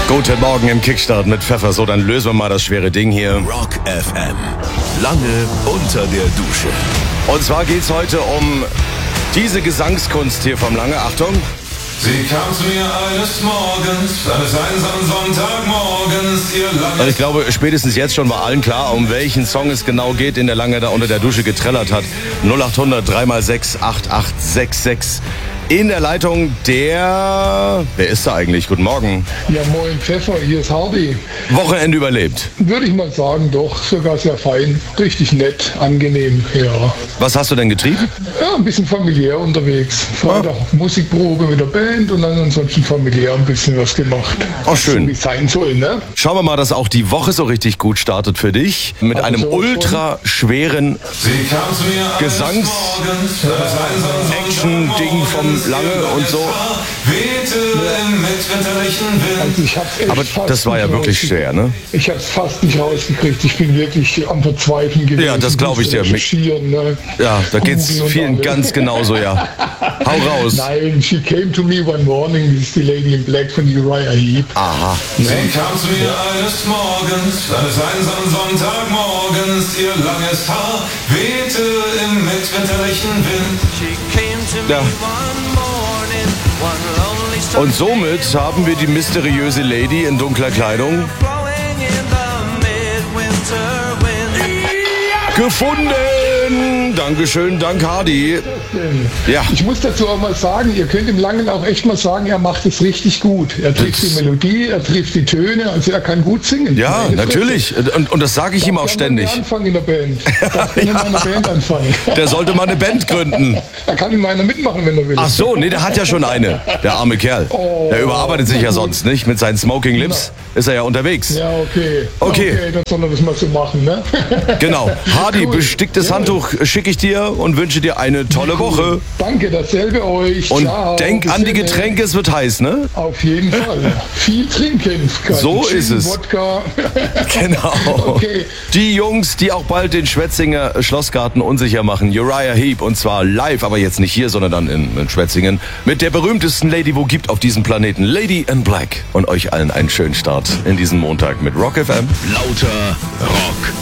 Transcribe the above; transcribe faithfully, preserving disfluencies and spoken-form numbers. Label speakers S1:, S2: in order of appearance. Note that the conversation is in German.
S1: Guten Morgen im Kickstart mit Pfeffer. So, dann lösen wir mal das schwere Ding hier.
S2: Rock F M. Lange unter der Dusche.
S1: Und zwar geht's heute um diese Gesangskunst hier vom Lange. Achtung.
S3: Sie kam zu mir eines Morgens, eines einsamen Sonntagmorgens, ihr langes...
S1: Also ich glaube, spätestens jetzt schon war allen klar, um welchen Song es genau geht, den der Lange da unter der Dusche getrellert hat. null acht hundert drei mal sechs acht acht sechs sechs. In der Leitung der... Wer ist da eigentlich? Guten Morgen.
S4: Ja, moin Pfeffer, hier ist Hardy.
S1: Wochenende überlebt.
S4: Würde ich mal sagen, doch, sogar sehr fein. Richtig nett, angenehm, ja.
S1: Was hast du denn getrieben?
S4: Ja, ein bisschen familiär unterwegs. Freitag Musikprobe mit der Band und dann ansonsten familiär ein bisschen was gemacht.
S1: Oh, schön.
S4: So, wie es sein soll, ne?
S1: Schauen wir mal, dass auch die Woche so richtig gut startet für dich. Mit
S4: Also
S1: einem
S4: so
S1: ultra schweren
S3: Sie kam zu mir
S1: Gesangs-
S3: eines Morgens, eines einsamen
S1: Action-Ding vom Lange und so.
S3: wehte im mitwinterlichen Wind.
S4: Also ich hab's echt
S1: Aber
S4: fast
S1: das war ja
S4: nicht
S1: wirklich
S4: rausge-
S1: schwer, ne?
S4: Ich hab's fast nicht rausgekriegt. Ich bin wirklich am Verzweifeln gewesen.
S1: Ja, das glaub ich dir.
S4: Recherchieren, Ne?
S1: Ja, da geht's
S4: Googeln und
S1: vielen
S4: alles.
S1: ganz genauso, ja. Hau raus.
S4: Nein, she came to me one morning. Das ist die Lady in Black von Uriah Heep.
S1: Aha.
S3: Sie kam zu mir eines Morgens, eines einsamen Sonntagmorgens, ihr langes Haar wehte im mitwinterlichen Wind.
S1: Ja. Und somit haben wir die mysteriöse Lady in dunkler Kleidung gefunden. Dankeschön, dank Hardy. Ja.
S4: Ich muss dazu auch mal sagen, ihr könnt im Langen auch echt mal sagen, er macht es richtig gut. Er trifft
S1: Das-
S4: die Melodie, er trifft die Töne, also er kann gut singen.
S1: Ja,
S4: Meine Fresse.
S1: natürlich. Und, und das sage ich ihm auch
S4: Darf gerne
S1: ständig.
S4: anfangen in der Band. Darf gerne in meiner Band anfangen.
S1: Der sollte mal eine Band gründen.
S4: Er kann in meiner mitmachen, wenn er will.
S1: Ach so, nee, der hat ja schon eine. Der arme Kerl. Der überarbeitet sich ja sonst nicht. Mit seinen Smoking Lips ist er ja unterwegs.
S4: Ja, okay.
S1: Okay.
S4: Okay, dann soll er das mal so machen, ne?
S1: Genau. Hardy,
S4: Cool.
S1: besticktes
S4: Ja.
S1: Handtuch schicke ich dir und wünsche dir eine tolle Woche.
S4: Danke, dasselbe euch.
S1: Und
S4: Ciao.
S1: denk
S4: Bis
S1: an die
S4: dann.
S1: Getränke, es wird heiß, ne?
S4: Auf jeden Fall. Viel trinken. Kein
S1: So
S4: Gin,
S1: ist es.
S4: Wodka.
S1: Genau.
S4: Okay.
S1: Die Jungs, die auch bald den Schwetzinger Schlossgarten unsicher machen. Uriah Heep. Und zwar live, aber jetzt nicht hier, sondern dann in, in Schwetzingen. Mit der berühmtesten Lady, wo gibt auf diesem Planeten. Lady in Black. Und euch allen einen schönen Start in diesen Montag mit Rock F M.
S2: Lauter Rock